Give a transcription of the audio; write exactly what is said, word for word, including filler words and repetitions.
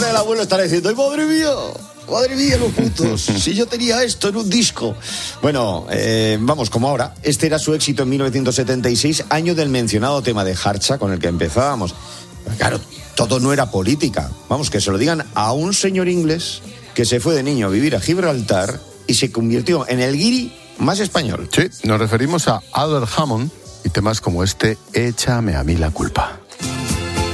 el abuelo estará diciendo, ¡ay, madre mía! Madre mía, los putos, si yo tenía esto en un disco. Bueno, eh, vamos, como ahora. Este era su éxito en mil novecientos setenta y seis, año del mencionado tema de Harcha, con el que empezábamos. Pero claro, todo no era política. Vamos, que se lo digan a un señor inglés que se fue de niño a vivir a Gibraltar y se convirtió en el guiri más español. Sí, nos referimos a Albert Hammond y temas como este, Échame a mí la culpa.